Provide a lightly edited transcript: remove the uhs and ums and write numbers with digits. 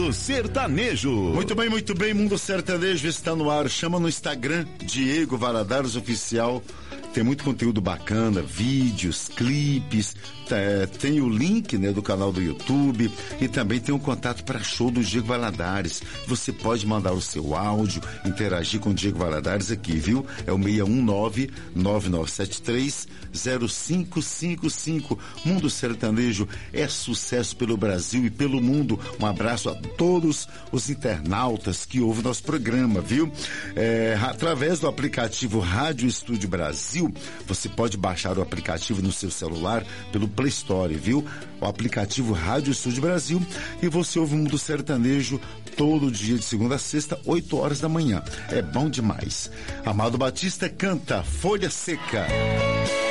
Mundo Sertanejo. Muito bem, Mundo Sertanejo está no ar. Chama no Instagram, Diego Valadares Oficial. Tem muito conteúdo bacana, vídeos, clipes, tem o link, né, do canal do YouTube e também tem um contato para show do Diego Valadares. Você pode mandar o seu áudio, interagir com o Diego Valadares aqui, viu? É o 619-9973-0555. Mundo Sertanejo é sucesso pelo Brasil e pelo mundo. Um abraço a todos os internautas que ouvem nosso programa, viu? Através do aplicativo Rádio Estúdio Brasil, você pode baixar o aplicativo no seu celular pelo Play Store, viu? O aplicativo Rádio Estúdio Brasil, e você ouve o Mundo Sertanejo todo dia de segunda a sexta, 8 horas da manhã. É bom demais. Amado Batista canta Folha Seca.